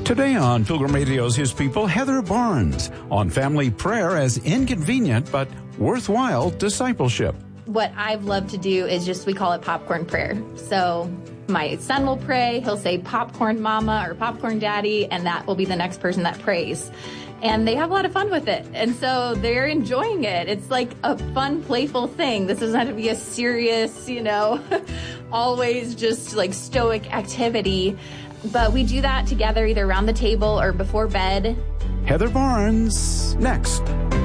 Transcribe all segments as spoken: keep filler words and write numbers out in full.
Today on Pilgrim Radio's His People, Heather Barnes on family prayer as inconvenient but worthwhile discipleship. What I've loved to do is just, we call it popcorn prayer. So my son will pray, he'll say popcorn mama or popcorn daddy, and that will be the next person that prays. And they have a lot of fun with it. And so they're enjoying it. It's like a fun, playful thing. This doesn't have to be a serious, you know, always just like stoic activity. But we do that together either around the table or before bed. Heather Barnes, next.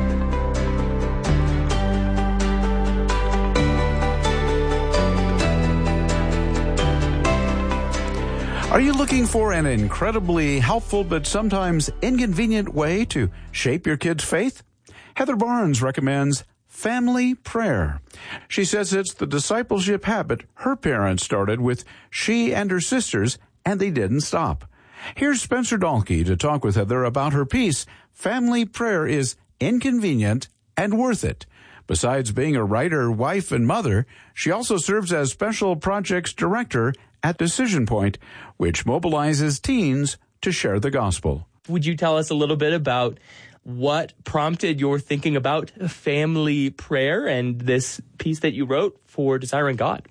Are you looking for an incredibly helpful but sometimes inconvenient way to shape your kids' faith? Heather Barnes recommends family prayer. She says it's the discipleship habit her parents started with she and her sisters, and they didn't stop. Here's Spencer Dahlke to talk with Heather about her piece, Family Prayer is Inconvenient and Worth It. Besides being a writer, wife, and mother, she also serves as Special Projects Director at Decision Point, which mobilizes teens to share the gospel. Would you tell us a little bit about what prompted your thinking about family prayer and this piece that you wrote for Desiring God?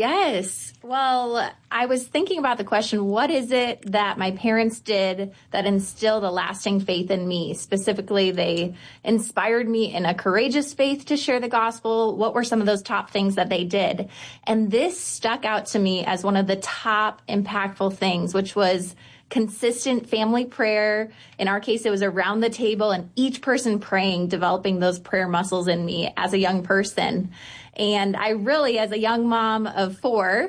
Yes. Well, I was thinking about the question, what is it that my parents did that instilled a lasting faith in me? Specifically, they inspired me in a courageous faith to share the gospel. What were some of those top things that they did? And this stuck out to me as one of the top impactful things, which was consistent family prayer. In our case, it was around the table and each person praying, developing those prayer muscles in me as a young person. And I really, as a young mom of four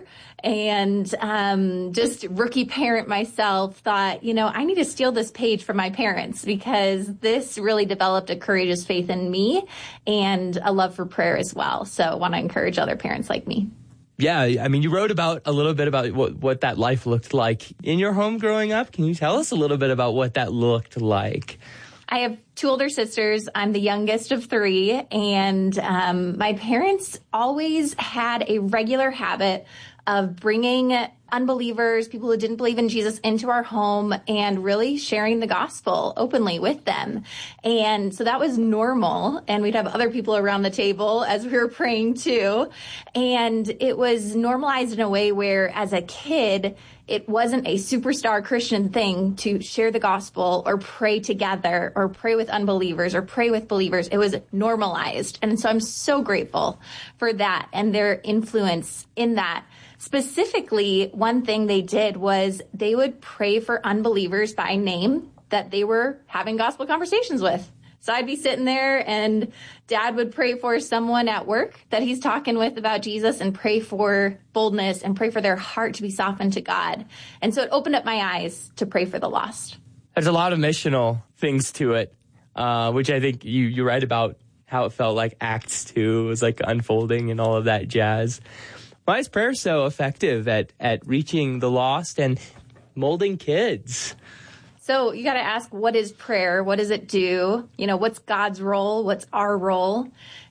and um, just rookie parent myself, thought, you know, I need to steal this page from my parents because this really developed a courageous faith in me and a love for prayer as well. So I want to encourage other parents like me. Yeah, I mean, you wrote about a little bit about what, what that life looked like in your home growing up. Can you tell us a little bit about what that looked like? I have two older sisters. I'm the youngest of three, and um, my parents always had a regular habit of bringing unbelievers, people who didn't believe in Jesus, into our home and really sharing the gospel openly with them. And so that was normal. And we'd have other people around the table as we were praying too. And it was normalized in a way where as a kid, it wasn't a superstar Christian thing to share the gospel or pray together or pray with unbelievers or pray with believers. It was normalized. And so I'm so grateful for that and their influence in that. Specifically, one thing they did was they would pray for unbelievers by name that they were having gospel conversations with. So I'd be sitting there and Dad would pray for someone at work that he's talking with about Jesus and pray for boldness and pray for their heart to be softened to God. And so it opened up my eyes to pray for the lost. There's a lot of missional things to it, uh, which I think you, you write about how it felt like Acts two was like unfolding and all of that jazz. Why is prayer so effective at, at reaching the lost and molding kids? So you got to ask, what is prayer? What does it do? You know, what's God's role? What's our role?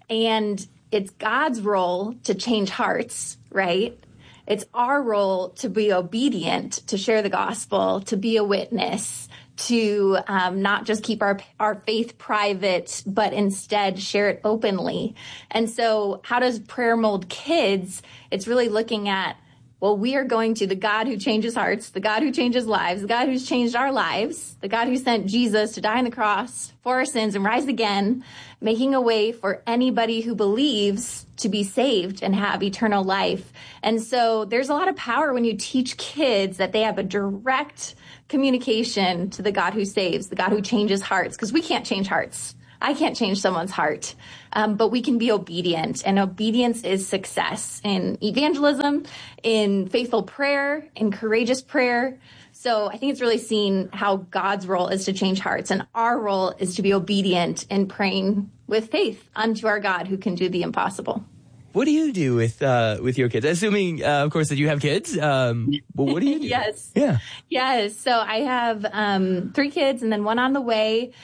And it's God's role to change hearts, right? It's our role to be obedient, to share the gospel, to be a witness, to um, not just keep our our faith private, but instead share it openly. And so how does prayer mold kids? It's really looking at, well, we are going to the God who changes hearts, the God who changes lives, the God who's changed our lives, the God who sent Jesus to die on the cross for our sins and rise again, making a way for anybody who believes to be saved and have eternal life. And so there's a lot of power when you teach kids that they have a direct communication to the God who saves, the God who changes hearts, because we can't change hearts. I can't change someone's heart, um, but we can be obedient, and obedience is success in evangelism, in faithful prayer, in courageous prayer. So I think it's really seen how God's role is to change hearts, and our role is to be obedient in praying with faith unto our God who can do the impossible. What do you do with uh, with your kids? Assuming, uh, of course, that you have kids. Um, but what do you do? Yes. Yeah. Yes. So I have um, three kids and then one on the way.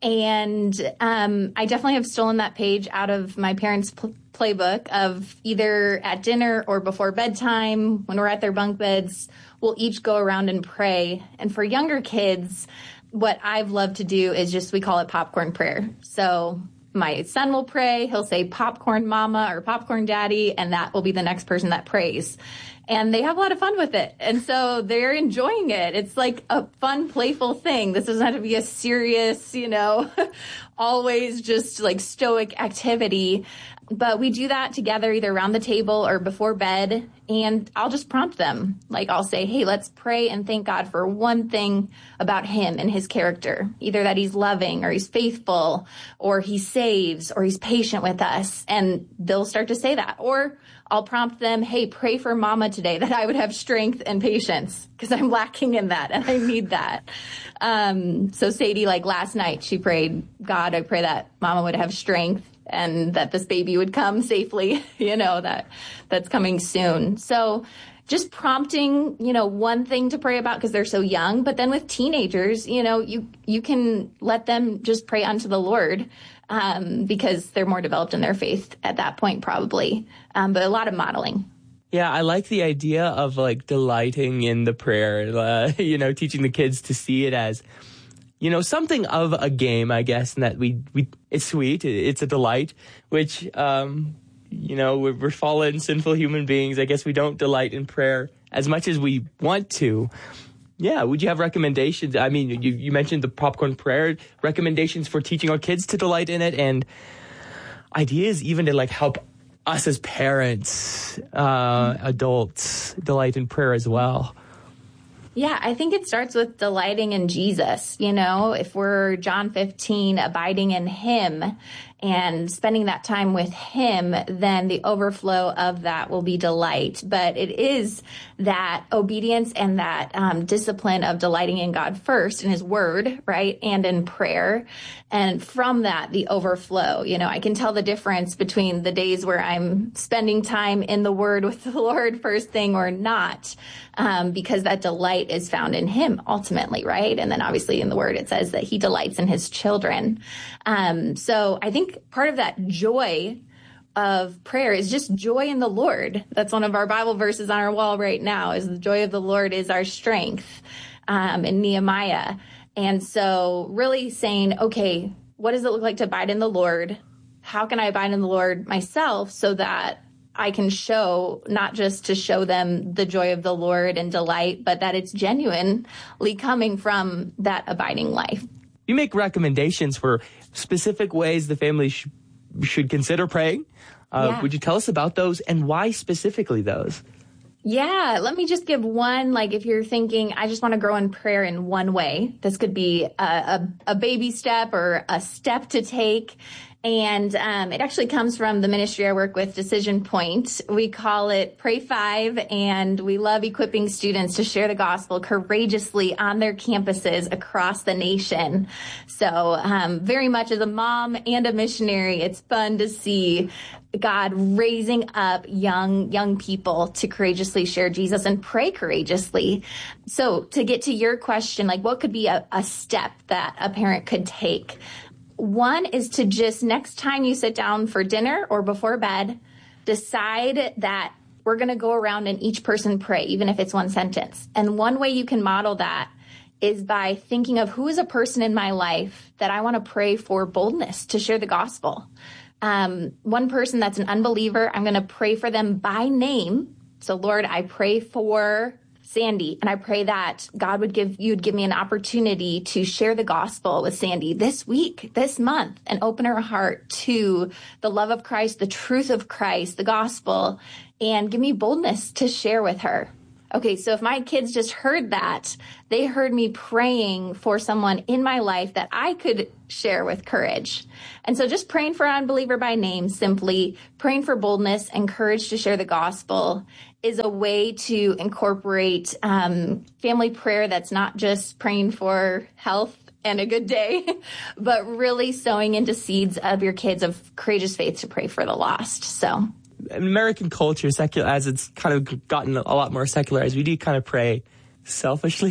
And um, I definitely have stolen that page out of my parents' pl- playbook of either at dinner or before bedtime, when we're at their bunk beds, we'll each go around and pray. And for younger kids, what I've loved to do is just, we call it popcorn prayer. So my son will pray, he'll say popcorn mama or popcorn daddy, and that will be the next person that prays. And they have a lot of fun with it. And so they're enjoying it. It's like a fun, playful thing. This doesn't have to be a serious, you know, always just like stoic activity. But we do that together either around the table or before bed. And I'll just prompt them. Like I'll say, hey, let's pray and thank God for one thing about him and his character. Either that he's loving or he's faithful or he saves or he's patient with us. And they'll start to say that. Or I'll prompt them, hey, pray for mama today that I would have strength and patience because I'm lacking in that and I need that. Um, so Sadie, like last night, she prayed, God, I pray that mama would have strength and that this baby would come safely, you know, that that's coming soon. So just prompting, you know, one thing to pray about because they're so young. But then with teenagers, you know, you, you can let them just pray unto the Lord um, because they're more developed in their faith at that point, probably. Um, but a lot of modeling. Yeah, I like the idea of like delighting in the prayer, uh, you know, teaching the kids to see it as, you know, something of a game, I guess, and that we, we it's sweet, it's a delight, which, um, you know, we're, we're fallen, sinful human beings. I guess we don't delight in prayer as much as we want to. Yeah, would you have recommendations? I mean, you, you mentioned the popcorn prayer, recommendations for teaching our kids to delight in it, and ideas even to like help us as parents, uh, adults, delight in prayer as well. Yeah, I think it starts with delighting in Jesus. You know, if we're John fifteen, abiding in him and spending that time with him, then the overflow of that will be delight. But it is that obedience and that um, discipline of delighting in God first, in his word, right, and in prayer. And from that, the overflow. You know, I can tell the difference between the days where I'm spending time in the word with the Lord first thing or not, um, because that delight is found in him ultimately, right? And then obviously in the word, it says that he delights in his children. Um, so I think part of that joy of prayer is just joy in the Lord. That's one of our Bible verses on our wall right now, is the joy of the Lord is our strength, um, in Nehemiah. And so really saying, okay, what does it look like to abide in the Lord? How can I abide in the Lord myself so that I can show, not just to show them the joy of the Lord and delight, but that it's genuinely coming from that abiding life. You make recommendations for specific ways the family sh- should consider praying. Uh, yeah. Would you tell us about those and why specifically those? Yeah, let me just give one, like if you're thinking, I just want to grow in prayer in one way, this could be a, a, a baby step or a step to take. And um, it actually comes from the ministry I work with, Decision Point. We call it Pray Five, and we love equipping students to share the gospel courageously on their campuses across the nation. So um, very much as a mom and a missionary, it's fun to see God raising up young, young people to courageously share Jesus and pray courageously. So to get to your question, like what could be a, a step that a parent could take? One is to just next time you sit down for dinner or before bed, decide that we're going to go around and each person pray, even if it's one sentence. And one way you can model that is by thinking of who is a person in my life that I want to pray for boldness to share the gospel. Um, one person that's an unbeliever, I'm going to pray for them by name. So Lord, I pray for Sandy, and I pray that God would give, you'd give me an opportunity to share the gospel with Sandy this week, this month, and open her heart to the love of Christ, the truth of Christ, the gospel, and give me boldness to share with her. Okay, so if my kids just heard that, they heard me praying for someone in my life that I could share with courage. And so just praying for an unbeliever by name, simply praying for boldness and courage to share the gospel is a way to incorporate um, family prayer that's not just praying for health and a good day, but really sowing into seeds of your kids of courageous faith to pray for the lost. So American culture, secular, as it's kind of gotten a lot more secularized, we do kind of pray selfishly.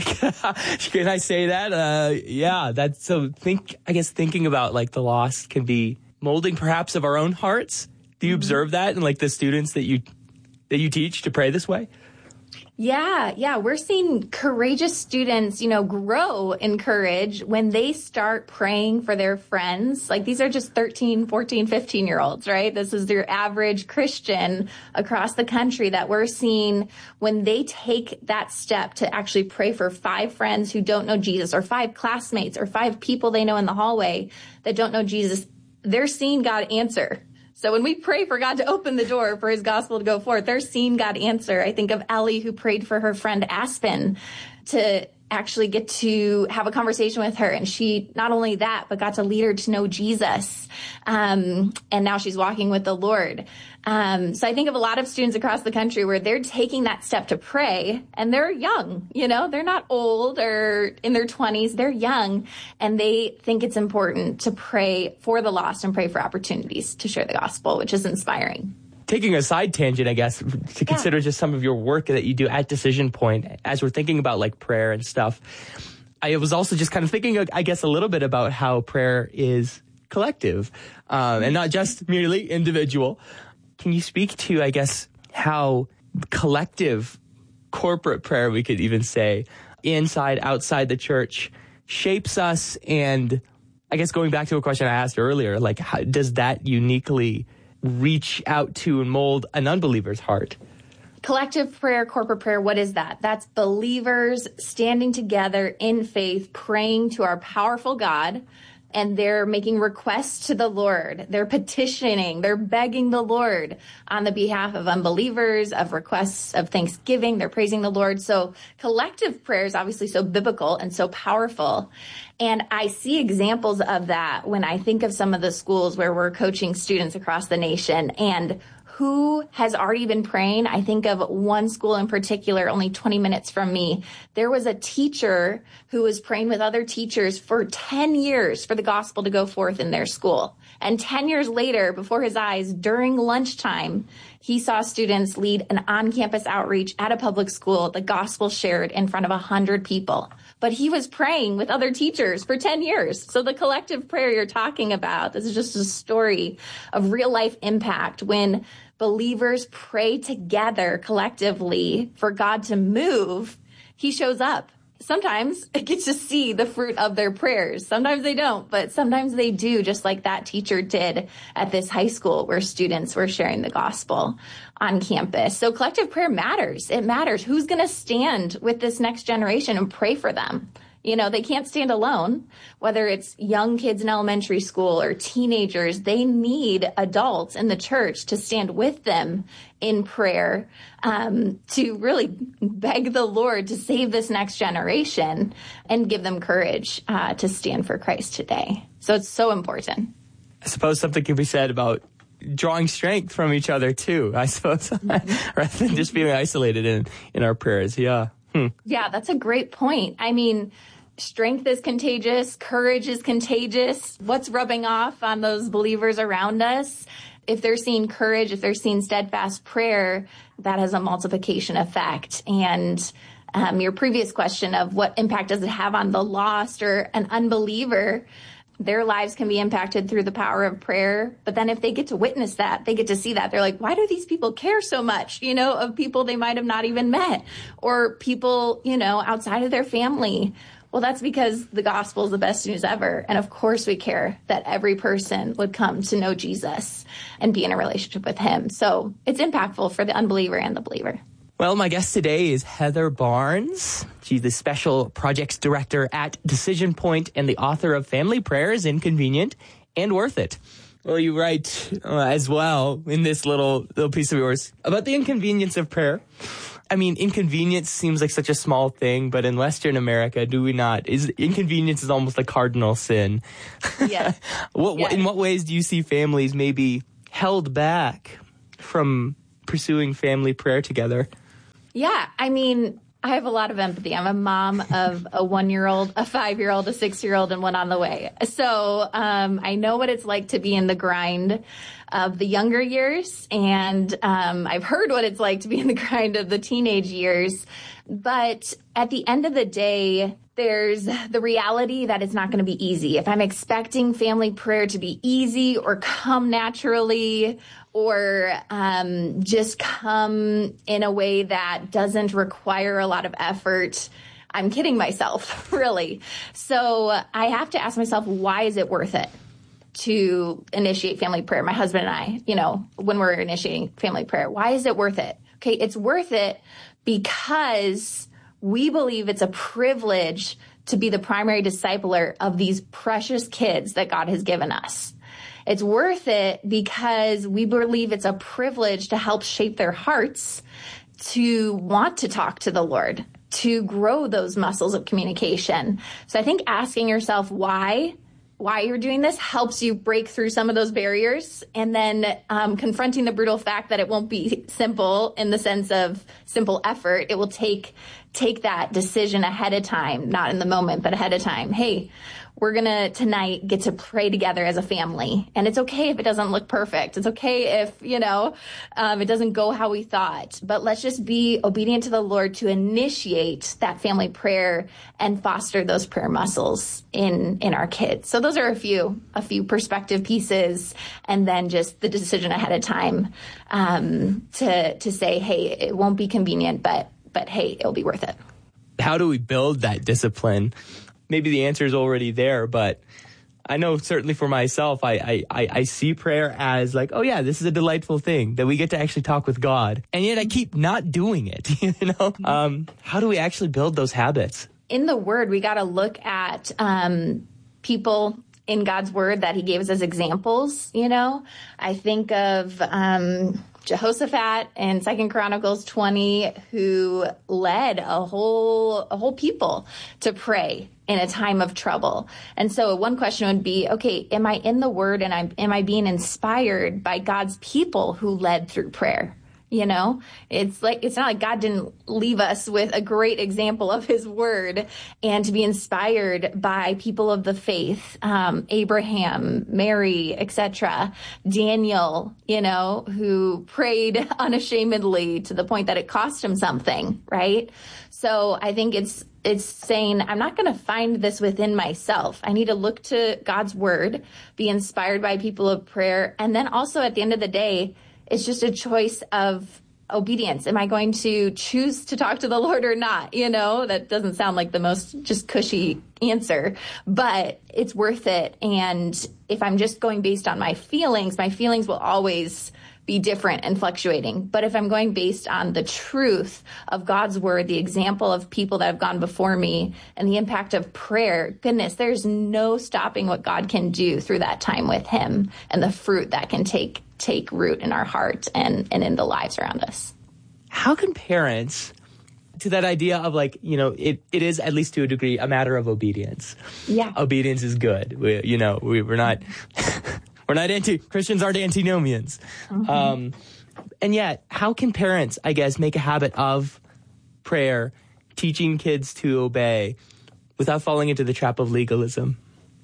Can I say that? Uh, yeah, that's so think, I guess thinking about like the lost can be molding perhaps of our own hearts. Do you mm-hmm. observe that in like the students that you, that you teach to pray this way? Yeah, yeah. We're seeing courageous students, you know, grow in courage when they start praying for their friends. Like these are just thirteen, fourteen, fifteen year olds, right? This is your average Christian across the country that we're seeing when they take that step to actually pray for five friends who don't know Jesus, or five classmates, or five people they know in the hallway that don't know Jesus. They're seeing God answer. So when we pray for God to open the door for his gospel to go forth, they're seeing God answer. I think of Ellie, who prayed for her friend Aspen to actually get to have a conversation with her. And she, not only that, but got to lead her to know Jesus. Um, and now she's walking with the Lord. Um, so I think of a lot of students across the country where they're taking that step to pray, and they're young, you know, they're not old or in their twenties, they're young, and they think it's important to pray for the lost and pray for opportunities to share the gospel, which is inspiring. Taking a side tangent, I guess, to consider yeah. just some of your work that you do at Decision Point, as we're thinking about like prayer and stuff, I was also just kind of thinking, I guess, a little bit about how prayer is collective um, and not just merely individual. Can you speak to, I guess, how collective corporate prayer, we could even say, inside, outside the church, shapes us? And I guess going back to a question I asked earlier, like, how does that uniquely reach out to and mold an unbeliever's heart? Collective prayer, corporate prayer, what is that? That's believers standing together in faith, praying to our powerful God, and they're making requests to the Lord. They're petitioning, they're begging the Lord on the behalf of unbelievers, of requests of thanksgiving. They're praising the Lord. So collective prayer is obviously so biblical and so powerful. And I see examples of that when I think of some of the schools where we're coaching students across the nation, and who has already been praying. I think of one school in particular, only twenty minutes from me. There was a teacher who was praying with other teachers for ten years for the gospel to go forth in their school. And ten years later, before his eyes, during lunchtime, he saw students lead an on-campus outreach at a public school, the gospel shared in front of one hundred people. But he was praying with other teachers for ten years. So the collective prayer you're talking about, this is just a story of real life impact when believers pray together collectively for God to move. He shows up. Sometimes it gets to see the fruit of their prayers. Sometimes they don't, but sometimes they do, just like that teacher did at this high school where students were sharing the gospel on campus. So collective prayer matters. It matters. Who's going to stand with this next generation and pray for them? You know, they can't stand alone, whether it's young kids in elementary school or teenagers. They need adults in the church to stand with them in prayer, um, to really beg the Lord to save this next generation and give them courage uh, to stand for Christ today. So it's so important. I suppose something can be said about drawing strength from each other, too, I suppose, rather than just being isolated in, in our prayers. Yeah. Hmm. Yeah, that's a great point. I mean, strength is contagious. Courage is contagious. What's rubbing off on those believers around us? If they're seeing courage, if they're seeing steadfast prayer, that has a multiplication effect. And um, your previous question of what impact does it have on the lost or an unbeliever, their lives can be impacted through the power of prayer. But then if they get to witness that, they get to see that, they're like, why do these people care so much, you know, of people they might have not even met, or people, you know, outside of their family? Well, that's because the gospel is the best news ever. And of course we care that every person would come to know Jesus and be in a relationship with him. So it's impactful for the unbeliever and the believer. Well, my guest today is Heather Barnes. She's the Special Projects Director at Decision Point and the author of Family Prayers, Inconvenient and Worth It. Well, you write uh, as well in this little, little piece of yours about the inconvenience of prayer. I mean, inconvenience seems like such a small thing, but in Western America, do we not? Is inconvenience is almost a cardinal sin. Yeah. what, yeah. In what ways do you see families maybe held back from pursuing family prayer together? Yeah, I mean, I have a lot of empathy. I'm a mom of a one-year-old, a five-year-old, a six-year-old, and one on the way. So um, I know what it's like to be in the grind of the younger years, and um, I've heard what it's like to be in the grind of the teenage years. But at the end of the day, there's the reality that it's not going to be easy. If I'm expecting family prayer to be easy or come naturally, or um, just come in a way that doesn't require a lot of effort, I'm kidding myself, really. So I have to ask myself, why is it worth it to initiate family prayer? My husband and I, you know, when we're initiating family prayer, why is it worth it? Okay, it's worth it because we believe it's a privilege to be the primary discipler of these precious kids that God has given us. It's worth it because we believe it's a privilege to help shape their hearts to want to talk to the Lord, to grow those muscles of communication. So I think asking yourself why, why you're doing this helps you break through some of those barriers, and then um, confronting the brutal fact that it won't be simple in the sense of simple effort. It will take take that decision ahead of time, not in the moment, but ahead of time. Hey, we're going to tonight get to pray together as a family. And it's okay if it doesn't look perfect. It's okay if, you know, um, it doesn't go how we thought. But let's just be obedient to the Lord to initiate that family prayer and foster those prayer muscles in, in our kids. So those are a few, a few perspective pieces. And then just the decision ahead of time um, to, to say, hey, it won't be convenient, but, but hey, it'll be worth it. How do we build that discipline? Maybe the answer is already there, but I know certainly for myself, I, I, I, I see prayer as like, oh yeah, this is a delightful thing that we get to actually talk with God. And yet I keep not doing it, you know? Um, how do we actually build those habits? In the Word, we got to look at um, people in God's Word that he gave us as examples, you know? I think of um, Jehoshaphat in Second Chronicles twenty, who led a whole a whole people to pray in a time of trouble. And so one question would be, okay, am I in the Word and I'm, am I being inspired by God's people who led through prayer? You know, it's like, it's not like God didn't leave us with a great example of his Word, and to be inspired by people of the faith, um, Abraham, Mary, et cetera, Daniel, you know, who prayed unashamedly to the point that it cost him something, right? So I think it's, it's saying, I'm not going to find this within myself. I need to look to God's Word, be inspired by people of prayer. And then also at the end of the day, it's just a choice of obedience. Am I going to choose to talk to the Lord or not? You know, that doesn't sound like the most just cushy answer, but it's worth it. And if I'm just going based on my feelings, my feelings will always be different and fluctuating. But if I'm going based on the truth of God's Word, the example of people that have gone before me, and the impact of prayer, goodness, there's no stopping what God can do through that time with him and the fruit that can take take root in our heart and, and in the lives around us. How can parents, to that idea of like, you know, it, it is at least to a degree a matter of obedience. Yeah. Obedience is good. We, you know, we, we're not... We're not anti, Christians aren't antinomians. Mm-hmm. Um, and yet, how can parents, I guess, make a habit of prayer, teaching kids to obey without falling into the trap of legalism?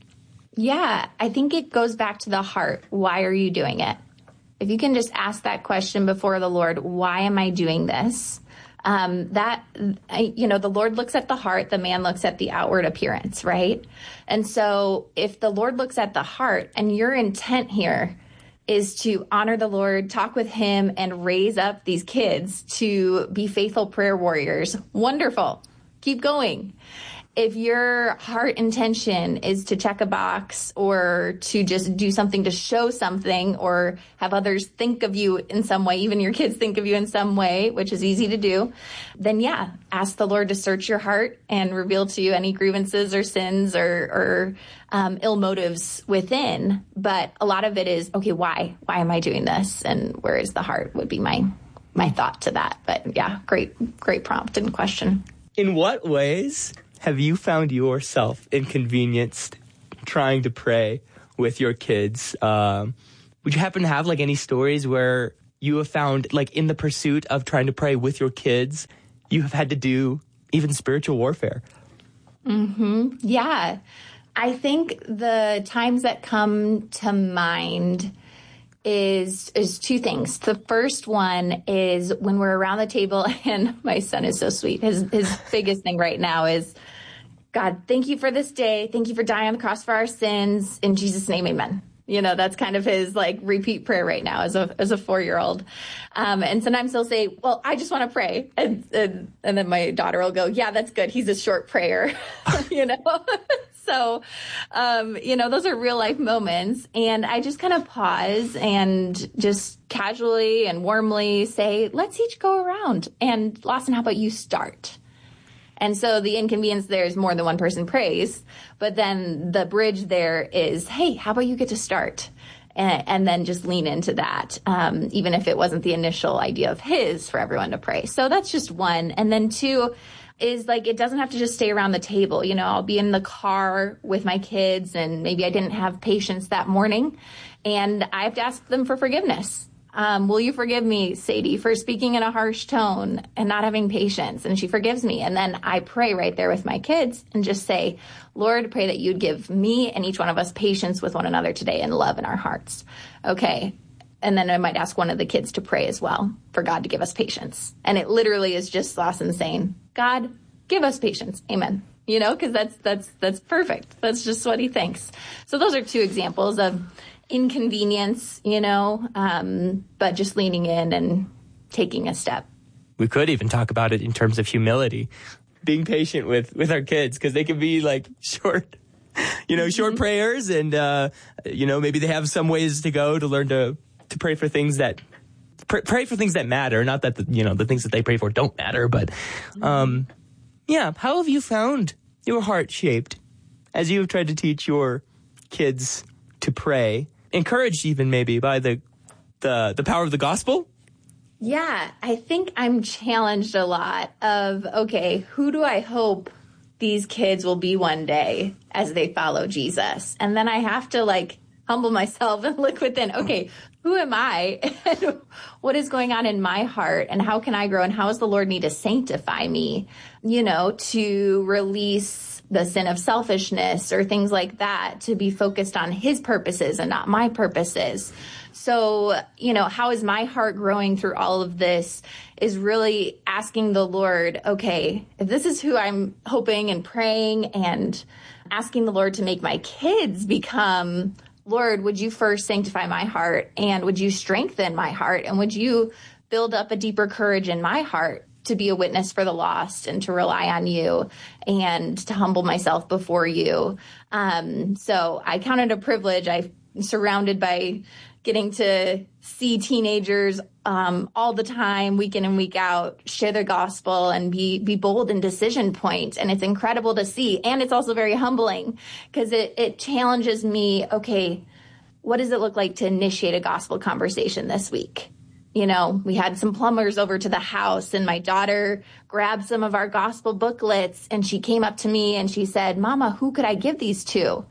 Yeah, I think it goes back to the heart. Why are you doing it? If you can just ask that question before the Lord, why am I doing this? Um, that, you know, the Lord looks at the heart, the man looks at the outward appearance, right? And so if the Lord looks at the heart and your intent here is to honor the Lord, talk with him, and raise up these kids to be faithful prayer warriors, wonderful. Keep going. If your heart intention is to check a box or to just do something to show something or have others think of you in some way, even your kids think of you in some way, which is easy to do, then yeah, ask the Lord to search your heart and reveal to you any grievances or sins or, or um, ill motives within. But a lot of it is, okay, why? Why am I doing this? And where is the heart would be my, my thought to that. But yeah, great, great prompt and question. In what ways have you found yourself inconvenienced trying to pray with your kids? Um, would you happen to have like any stories where you have found, like in the pursuit of trying to pray with your kids, you have had to do even spiritual warfare? Mm-hmm. Yeah. I think the times that come to mind is is two things. The first one is when we're around the table, and my son is so sweet. His his biggest thing right now is, God, thank you for this day. Thank you for dying on the cross for our sins. In Jesus' name, amen. You know, that's kind of his like repeat prayer right now as a as a four-year-old. Um, and sometimes he'll say, well, I just want to pray. And, and and then my daughter will go, yeah, that's good. He's a short prayer, you know. So, um, you know, those are real life moments. And I just kind of pause and just casually and warmly say, let's each go around. And Lawson, how about you start? And so the inconvenience there is more than one person prays, but then the bridge there is, hey, how about you get to start? And, and then just lean into that, um, even if it wasn't the initial idea of his for everyone to pray. So that's just one. And then two is like, it doesn't have to just stay around the table. You know, I'll be in the car with my kids and maybe I didn't have patience that morning and I have to ask them for forgiveness. Um, will you forgive me, Sadie, for speaking in a harsh tone and not having patience? And she forgives me. And then I pray right there with my kids and just say, Lord, pray that you'd give me and each one of us patience with one another today and love in our hearts. Okay. And then I might ask one of the kids to pray as well for God to give us patience. And it literally is just Lawson saying, God, give us patience. Amen. You know, because that's, that's, that's perfect. That's just what he thinks. So those are two examples of inconvenience, you know, um, but just leaning in and taking a step. We could even talk about it in terms of humility, being patient with, with our kids, because they can be like short, you know, short mm-hmm. prayers. And, uh, you know, maybe they have some ways to go to learn to, to pray for things that, pray, pray for things that matter. Not that, the, you know, the things that they pray for don't matter, but, um, yeah. How have you found your heart shaped as you have tried to teach your kids to pray? Encouraged even maybe by the, the the power of the gospel? Yeah, I think I'm challenged a lot of, okay, who do I hope these kids will be one day as they follow Jesus? And then I have to like humble myself and look within, okay, who am I? And what is going on in my heart? And how can I grow? And how does the Lord need to sanctify me, you know, to release the sin of selfishness or things like that, to be focused on his purposes and not my purposes. So, you know, how is my heart growing through all of this is really asking the Lord, okay, if this is who I'm hoping and praying and asking the Lord to make my kids become, Lord, would you first sanctify my heart and would you strengthen my heart and would you build up a deeper courage in my heart to be a witness for the lost and to rely on you and to humble myself before you. Um, so I count it a privilege. I'm surrounded by getting to see teenagers um, all the time, week in and week out, share the gospel and be be bold in decision point. And it's incredible to see. And it's also very humbling because it, it challenges me, okay, what does it look like to initiate a gospel conversation this week? You know, we had some plumbers over to the house and my daughter grabbed some of our gospel booklets and she came up to me and she said, Mama, who could I give these to?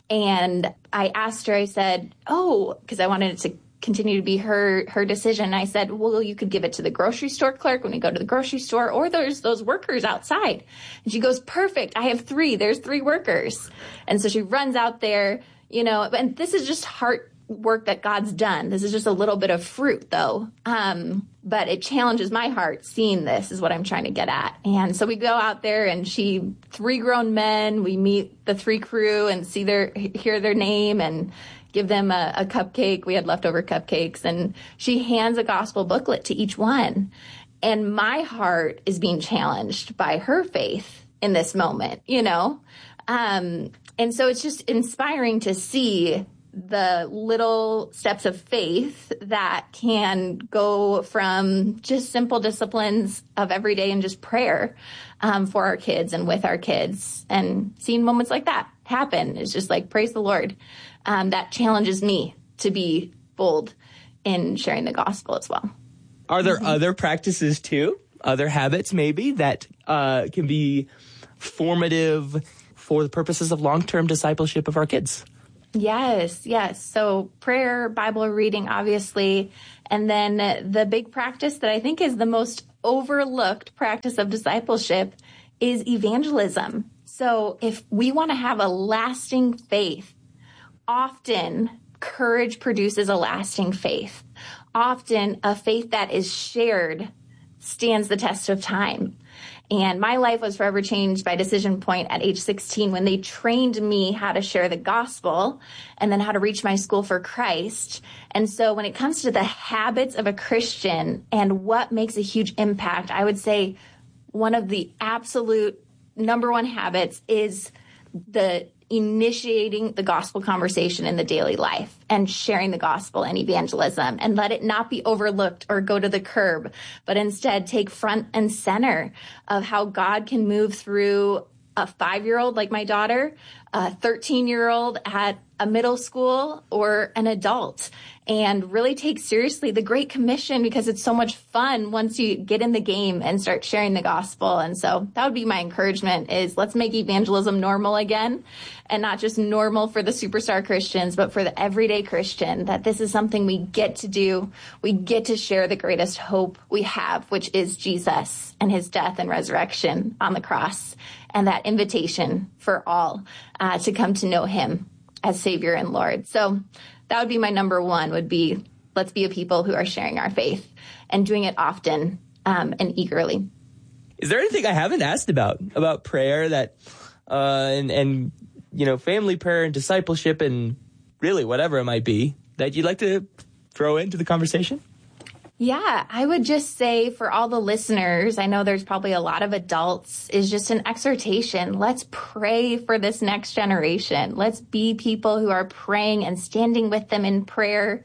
And I asked her, I said, oh, because I wanted it to continue to be her, her decision. I said, well, you could give it to the grocery store clerk when we go to the grocery store, or there's those workers outside. And she goes, perfect. I have three. There's three workers. And so she runs out there, you know, and this is just heart work that God's done. This is just a little bit of fruit though. Um, but it challenges my heart seeing this is what I'm trying to get at. And so we go out there and she, three grown men, we meet the three crew and see their, hear their name and give them a, a cupcake. We had leftover cupcakes and she hands a gospel booklet to each one. And my heart is being challenged by her faith in this moment, you know? Um, and so it's just inspiring to see the little steps of faith that can go from just simple disciplines of every day and just prayer um, for our kids and with our kids. And seeing moments like that happen is just like, praise the Lord. Um, that challenges me to be bold in sharing the gospel as well. Are there mm-hmm. other practices too, other habits maybe that uh, can be formative for the purposes of long-term discipleship of our kids? Yes, yes. So prayer, Bible reading, obviously. And then the big practice that I think is the most overlooked practice of discipleship is evangelism. So if we want to have a lasting faith, often courage produces a lasting faith. Often a faith that is shared stands the test of time. And my life was forever changed by Decision Point at age sixteen when they trained me how to share the gospel and then how to reach my school for Christ. And so when it comes to the habits of a Christian and what makes a huge impact, I would say one of the absolute number one habits is the initiating the gospel conversation in the daily life and sharing the gospel and evangelism, and let it not be overlooked or go to the curb, but instead take front and center of how God can move through a five-year-old like my daughter, a thirteen-year-old at a middle school, or an adult, and really take seriously the Great Commission, because it's so much fun once you get in the game and start sharing the gospel. And so that would be my encouragement, is let's make evangelism normal again, and not just normal for the superstar Christians, but for the everyday Christian, that this is something we get to do. We get to share the greatest hope we have, which is Jesus and his death and resurrection on the cross, and that invitation for all uh, to come to know him as Savior and Lord. So that would be my number one, would be let's be a people who are sharing our faith and doing it often um, and eagerly. Is there anything I haven't asked about, about prayer that, uh, and, and, you know, family prayer and discipleship and really whatever it might be, that you'd like to throw into the conversation? Yeah, I would just say for all the listeners, I know there's probably a lot of adults, is just an exhortation. Let's pray for this next generation. Let's be people who are praying and standing with them in prayer.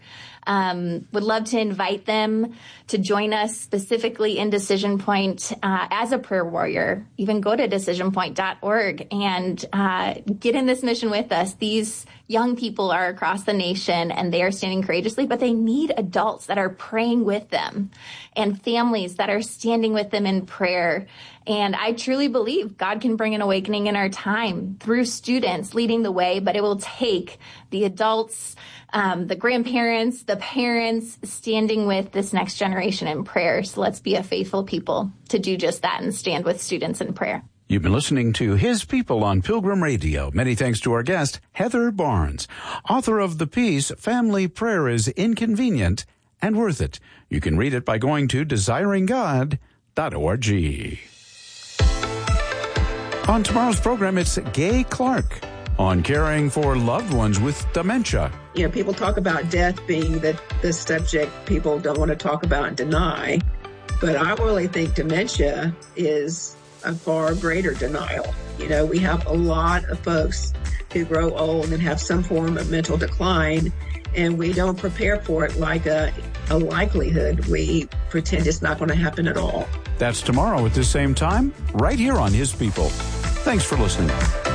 Um, would love to invite them to join us specifically in Decision Point uh, as a prayer warrior. Even go to decision point dot org and uh, get in this mission with us. These young people are across the nation and they are standing courageously, but they need adults that are praying with them and families that are standing with them in prayer. And I truly believe God can bring an awakening in our time through students leading the way, but it will take the adults, um, the grandparents, the parents standing with this next generation in prayer. So let's be a faithful people to do just that and stand with students in prayer. You've been listening to His People on Pilgrim Radio. Many thanks to our guest, Heather Barnes, author of the piece, Family Prayer is Inconvenient and Worth It. You can read it by going to desiring god dot org. On tomorrow's program, it's Gay Clark on caring for loved ones with dementia. You know, people talk about death being the, the subject people don't want to talk about and deny, but I really think dementia is a far greater denial. You know, we have a lot of folks who grow old and have some form of mental decline, and we don't prepare for it like a, a likelihood. We pretend it's not going to happen at all. That's tomorrow at the same time, right here on His People. Thanks for listening.